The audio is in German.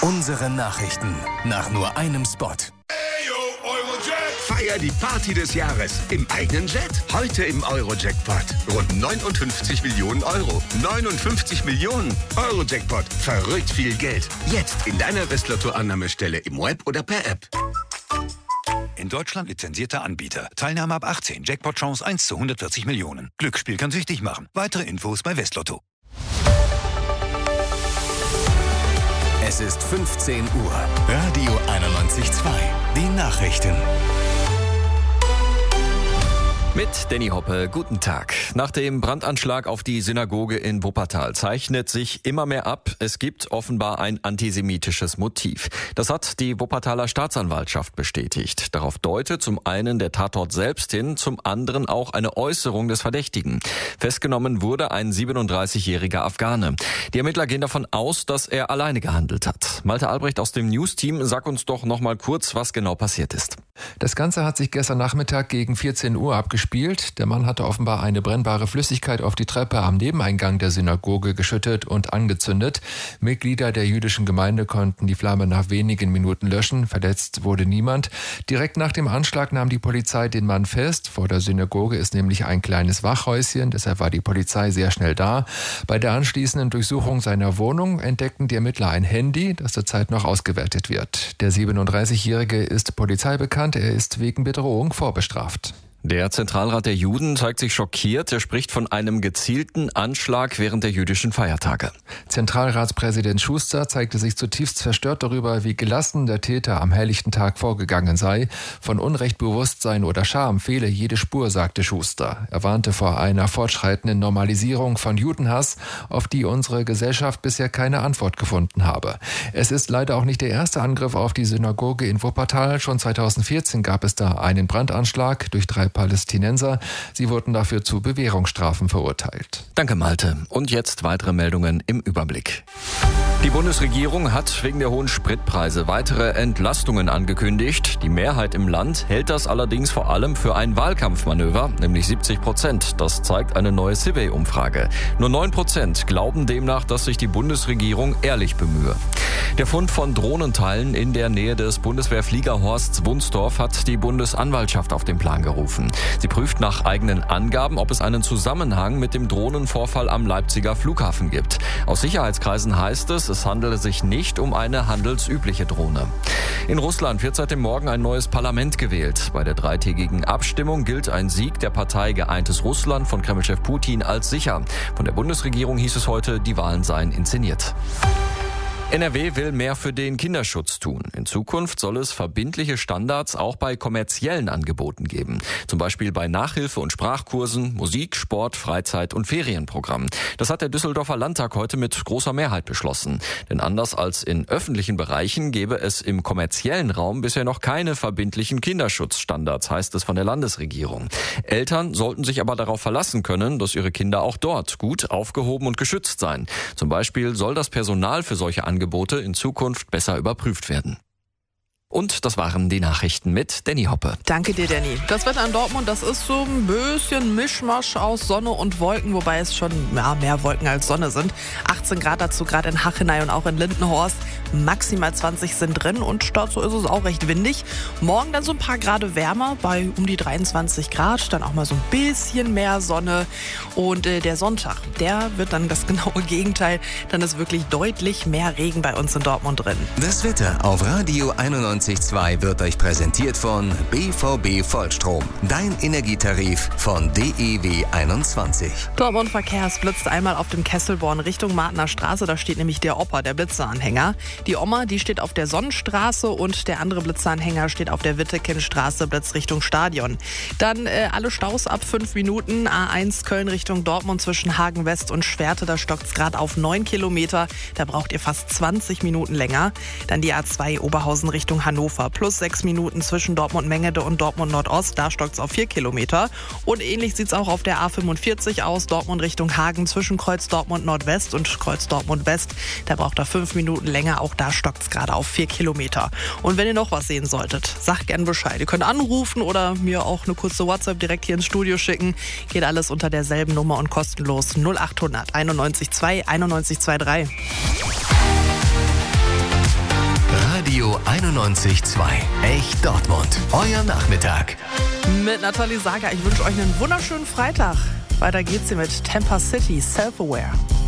Unsere Nachrichten nach nur einem Spot. Feier die Party des Jahres im eigenen Jet. Heute im Euro-Jackpot. Rund 59 Millionen Euro. 59 Millionen Euro-Jackpot. Verrückt viel Geld. Jetzt in deiner Westlotto-Annahmestelle im Web oder per App. In Deutschland lizenzierter Anbieter. Teilnahme ab 18. Jackpot-Chance 1 zu 140 Millionen. Glücksspiel kann süchtig machen. Weitere Infos bei Westlotto. Es ist 15 Uhr. Radio 91.2. Die Nachrichten. Mit Danny Hoppe, guten Tag. Nach dem Brandanschlag auf die Synagoge in Wuppertal zeichnet sich immer mehr ab, es gibt offenbar ein antisemitisches Motiv. Das hat die Wuppertaler Staatsanwaltschaft bestätigt. Darauf deutet zum einen der Tatort selbst hin, zum anderen auch eine Äußerung des Verdächtigen. Festgenommen wurde ein 37-jähriger Afghane. Die Ermittler gehen davon aus, dass er alleine gehandelt hat. Malte Albrecht aus dem News-Team, sag uns doch noch mal kurz, was genau passiert ist. Das Ganze hat sich gestern Nachmittag gegen 14 Uhr abgespielt. Der Mann hatte offenbar eine brennbare Flüssigkeit auf die Treppe am Nebeneingang der Synagoge geschüttet und angezündet. Mitglieder der jüdischen Gemeinde konnten die Flamme nach wenigen Minuten löschen. Verletzt wurde niemand. Direkt nach dem Anschlag nahm die Polizei den Mann fest. Vor der Synagoge ist nämlich ein kleines Wachhäuschen. Deshalb war die Polizei sehr schnell da. Bei der anschließenden Durchsuchung seiner Wohnung entdeckten die Ermittler ein Handy, das zurzeit noch ausgewertet wird. Der 37-Jährige ist polizeibekannt. Er ist wegen Bedrohung vorbestraft. Der Zentralrat der Juden zeigt sich schockiert. Er spricht von einem gezielten Anschlag während der jüdischen Feiertage. Zentralratspräsident Schuster zeigte sich zutiefst verstört darüber, wie gelassen der Täter am helllichten Tag vorgegangen sei. Von Unrechtbewusstsein oder Scham fehle jede Spur, sagte Schuster. Er warnte vor einer fortschreitenden Normalisierung von Judenhass, auf die unsere Gesellschaft bisher keine Antwort gefunden habe. Es ist leider auch nicht der erste Angriff auf die Synagoge in Wuppertal. Schon 2014 gab es da einen Brandanschlag durch 3 Palästinenser. Sie wurden dafür zu Bewährungsstrafen verurteilt. Danke, Malte. Und jetzt weitere Meldungen im Überblick. Die Bundesregierung hat wegen der hohen Spritpreise weitere Entlastungen angekündigt. Die Mehrheit im Land hält das allerdings vor allem für ein Wahlkampfmanöver, nämlich 70%. Das zeigt eine neue Civey-Umfrage. Nur 9% glauben demnach, dass sich die Bundesregierung ehrlich bemühe. Der Fund von Drohnenteilen in der Nähe des Bundeswehrfliegerhorsts Wunsdorf hat die Bundesanwaltschaft auf den Plan gerufen. Sie prüft nach eigenen Angaben, ob es einen Zusammenhang mit dem Drohnenvorfall am Leipziger Flughafen gibt. Aus Sicherheitskreisen heißt es handele sich nicht um eine handelsübliche Drohne. In Russland wird seit dem Morgen ein neues Parlament gewählt. Bei der 3-tägigen Abstimmung gilt ein Sieg der Partei Geeintes Russland von Kremlchef Putin als sicher. Von der Bundesregierung hieß es heute, die Wahlen seien inszeniert. NRW will mehr für den Kinderschutz tun. In Zukunft soll es verbindliche Standards auch bei kommerziellen Angeboten geben. Zum Beispiel bei Nachhilfe- und Sprachkursen, Musik, Sport, Freizeit- und Ferienprogrammen. Das hat der Düsseldorfer Landtag heute mit großer Mehrheit beschlossen. Denn anders als in öffentlichen Bereichen gäbe es im kommerziellen Raum bisher noch keine verbindlichen Kinderschutzstandards, heißt es von der Landesregierung. Eltern sollten sich aber darauf verlassen können, dass ihre Kinder auch dort gut aufgehoben und geschützt seien. Zum Beispiel soll das Personal für solche Angebote in Zukunft besser überprüft werden. Und das waren die Nachrichten mit Danny Hoppe. Danke dir, Danny. Das Wetter in Dortmund, das ist so ein bisschen Mischmasch aus Sonne und Wolken, wobei es schon mehr Wolken als Sonne sind. 18 Grad dazu gerade in Hachenay und auch in Lindenhorst. Maximal 20 sind drin und dazu ist es auch recht windig. Morgen dann so ein paar Grad wärmer bei um die 23 Grad. Dann auch mal so ein bisschen mehr Sonne. Und der Sonntag, der wird dann das genaue Gegenteil. Dann ist wirklich deutlich mehr Regen bei uns in Dortmund drin. Das Wetter auf Radio 91.2 wird euch präsentiert von BVB Vollstrom. Dein Energietarif von DEW 21. Dortmund Verkehrs blitzt einmal auf dem Kesselborn Richtung Martner Straße. Da steht nämlich der Opa, der Blitzeranhänger. Die Oma, die steht auf der Sonnenstraße und der andere Blitzeranhänger steht auf der Wittekindstraße, Blitz Richtung Stadion. Dann alle Staus ab 5 Minuten. A1 Köln Richtung Dortmund zwischen Hagen West und Schwerte. Da stockt es gerade auf 9 Kilometer. Da braucht ihr fast 20 Minuten länger. Dann die A2 Oberhausen Richtung Hannover. Plus 6 Minuten zwischen Dortmund-Mengede und Dortmund Nordost. Da stockt es auf 4 Kilometer. Und ähnlich sieht es auch auf der A45 aus. Dortmund Richtung Hagen zwischen Kreuz Dortmund Nordwest und Kreuz Dortmund West. Da braucht er 5 Minuten länger. Auch da stockt es gerade auf 4 Kilometer. Und wenn ihr noch was sehen solltet, sagt gern Bescheid. Ihr könnt anrufen oder mir auch eine kurze WhatsApp direkt hier ins Studio schicken. Geht alles unter derselben Nummer und kostenlos 0800 91 2 91 23. Radio 91.2. Echt Dortmund. Euer Nachmittag. Mit Nathalie Sager. Ich wünsche euch einen wunderschönen Freitag. Weiter geht's hier mit Tampa City, Self-Aware.